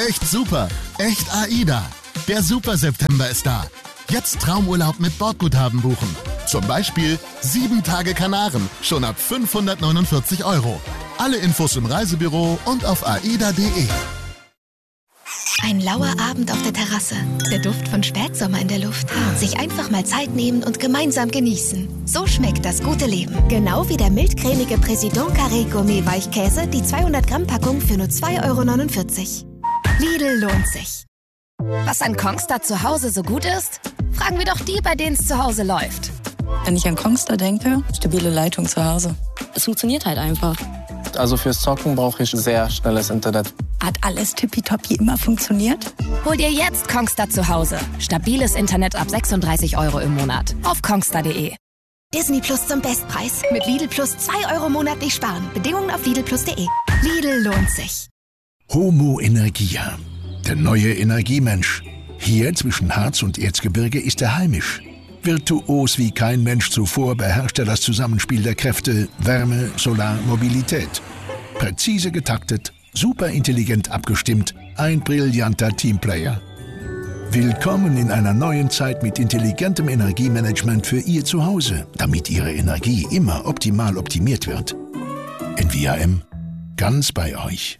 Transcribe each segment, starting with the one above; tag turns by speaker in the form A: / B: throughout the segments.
A: Echt super, echt AIDA. Der Super September ist da. Jetzt Traumurlaub mit Bordguthaben buchen. Zum Beispiel 7 Tage Kanaren, schon ab 549 €. Alle Infos im Reisebüro und auf aida.de.
B: Ein lauer Abend auf der Terrasse, der Duft von Spätsommer in der Luft. Sich einfach mal Zeit nehmen und gemeinsam genießen. So schmeckt das gute Leben. Genau wie der mildcremige Président Carré Gourmet Weichkäse, die 200 Gramm Packung für nur 2,49 €. Lidl lohnt sich. Was an Kongstar zu Hause so gut ist? Fragen wir doch die, bei denen es zu Hause läuft.
C: Wenn ich an Kongstar denke, stabile Leitung zu Hause. Es funktioniert halt einfach.
D: Also fürs Zocken brauche ich sehr schnelles Internet.
C: Hat alles tippitoppi immer funktioniert?
B: Hol dir jetzt Kongstar zu Hause. Stabiles Internet ab 36 € im Monat. Auf kongstar.de. Disney Plus zum Bestpreis. Mit Lidl Plus 2 € monatlich sparen. Bedingungen auf lidlplus.de. Lidl lohnt sich.
E: Homo Energia, der neue Energiemensch. Hier zwischen Harz und Erzgebirge ist er heimisch. Virtuos wie kein Mensch zuvor beherrscht er das Zusammenspiel der Kräfte Wärme, Solar, Mobilität. Präzise getaktet, superintelligent abgestimmt, ein brillanter Teamplayer. Willkommen in einer neuen Zeit mit intelligentem Energiemanagement für Ihr Zuhause, damit Ihre Energie immer optimal optimiert wird. NVIM, ganz bei euch.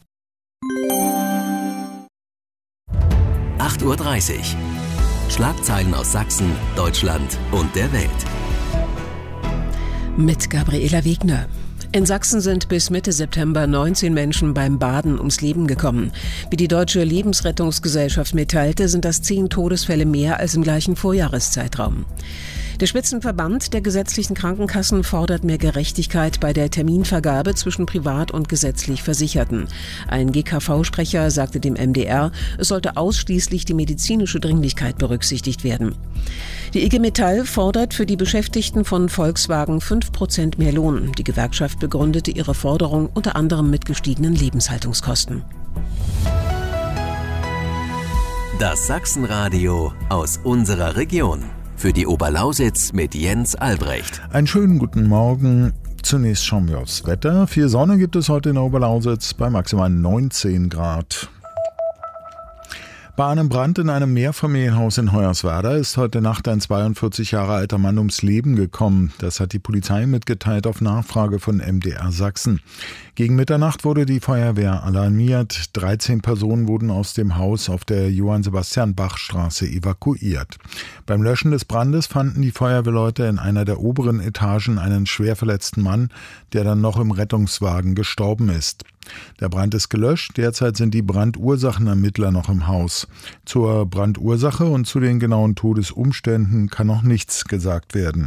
F: 8:30 Uhr. Schlagzeilen aus Sachsen, Deutschland und der Welt.
G: Mit Gabriela Wegner. In Sachsen sind bis Mitte September 19 Menschen beim Baden ums Leben gekommen. Wie die Deutsche Lebensrettungsgesellschaft mitteilte, sind das 10 Todesfälle mehr als im gleichen Vorjahreszeitraum. Der Spitzenverband der gesetzlichen Krankenkassen fordert mehr Gerechtigkeit bei der Terminvergabe zwischen privat und gesetzlich Versicherten. Ein GKV-Sprecher sagte dem MDR, es sollte ausschließlich die medizinische Dringlichkeit berücksichtigt werden. Die IG Metall fordert für die Beschäftigten von Volkswagen 5% mehr Lohn. Die Gewerkschaft begründete ihre Forderung unter anderem mit gestiegenen Lebenshaltungskosten.
F: Das Sachsenradio aus unserer Region. Für die Oberlausitz mit Jens Albrecht.
H: Einen schönen guten Morgen. Zunächst schauen wir aufs Wetter. Viel Sonne gibt es heute in der Oberlausitz bei maximal 19 Grad. Bei einem Brand in einem Mehrfamilienhaus in Hoyerswerda ist heute Nacht ein 42 Jahre alter Mann ums Leben gekommen. Das hat die Polizei mitgeteilt auf Nachfrage von MDR Sachsen. Gegen Mitternacht wurde die Feuerwehr alarmiert. 13 Personen wurden aus dem Haus auf der Johann-Sebastian-Bach-Straße evakuiert. Beim Löschen des Brandes fanden die Feuerwehrleute in einer der oberen Etagen einen schwer verletzten Mann, der dann noch im Rettungswagen gestorben ist. Der Brand ist gelöscht. Derzeit sind die Brandursachenermittler noch im Haus. Zur Brandursache und zu den genauen Todesumständen kann noch nichts gesagt werden.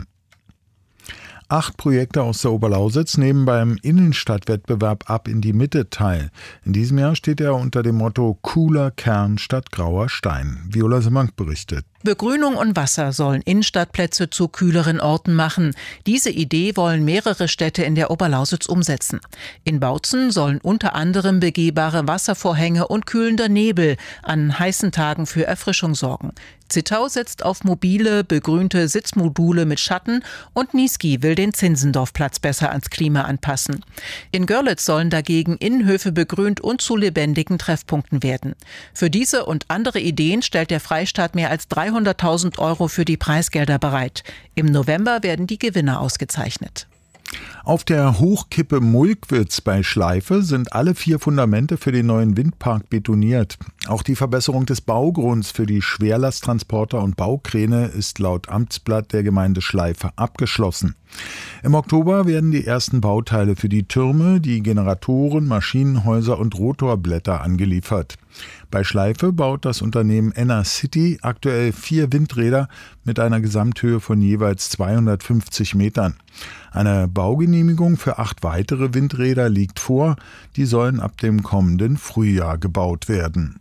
H: 8 Projekte aus der Oberlausitz nehmen beim Innenstadtwettbewerb Ab in die Mitte teil. In diesem Jahr steht er unter dem Motto Cooler Kern statt grauer Stein. Viola Semank berichtet.
I: Begrünung und Wasser sollen Innenstadtplätze zu kühleren Orten machen. Diese Idee wollen mehrere Städte in der Oberlausitz umsetzen. In Bautzen sollen unter anderem begehbare Wasservorhänge und kühlender Nebel an heißen Tagen für Erfrischung sorgen. Zittau setzt auf mobile, begrünte Sitzmodule mit Schatten und Niesky will den Zinzendorfplatz besser ans Klima anpassen. In Görlitz sollen dagegen Innenhöfe begrünt und zu lebendigen Treffpunkten werden. Für diese und andere Ideen stellt der Freistaat mehr als 300.000 € für die Preisgelder bereit. Im November werden die Gewinner ausgezeichnet.
H: Auf der Hochkippe Mulkwitz bei Schleife sind alle 4 Fundamente für den neuen Windpark betoniert. Auch die Verbesserung des Baugrunds für die Schwerlasttransporter und Baukräne ist laut Amtsblatt der Gemeinde Schleife abgeschlossen. Im Oktober werden die ersten Bauteile für die Türme, die Generatoren, Maschinenhäuser und Rotorblätter angeliefert. Bei Schleife baut das Unternehmen Enercity aktuell 4 Windräder mit einer Gesamthöhe von jeweils 250 Metern. Eine Baugenehmigung für 8 weitere Windräder liegt vor. Die sollen ab dem kommenden Frühjahr gebaut werden.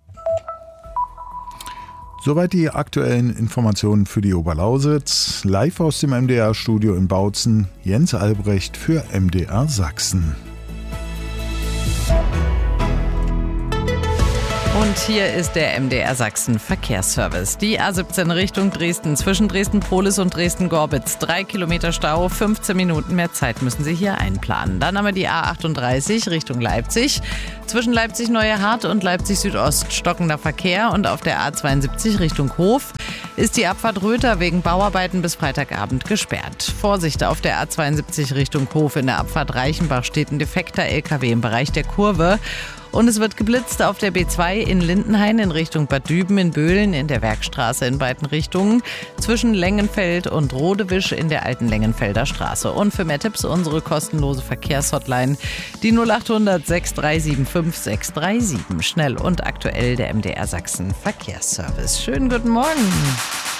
H: Soweit die aktuellen Informationen für die Oberlausitz. Live aus dem MDR-Studio in Bautzen. Jens Albrecht für MDR Sachsen.
J: Und hier ist der MDR Sachsen Verkehrsservice. Die A17 Richtung Dresden, zwischen Dresden-Prohlis und Dresden-Gorbitz. 3 Kilometer Stau, 15 Minuten mehr Zeit müssen Sie hier einplanen. Dann haben wir die A38 Richtung Leipzig. Zwischen Leipzig-Neuerhardt und Leipzig-Südost stockender Verkehr. Und auf der A72 Richtung Hof ist die Abfahrt Röther wegen Bauarbeiten bis Freitagabend gesperrt. Vorsicht, auf der A72 Richtung Hof in der Abfahrt Reichenbach steht ein defekter LKW im Bereich der Kurve. Und es wird geblitzt auf der B2 in Lindenhain in Richtung Bad Düben, in Böhlen, in der Werkstraße in beiden Richtungen, zwischen Längenfeld und Rodewisch in der alten Längenfelder Straße. Und für mehr Tipps unsere kostenlose Verkehrshotline, die 0800 6375 637. Schnell und aktuell der MDR Sachsen Verkehrsservice. Schönen guten Morgen.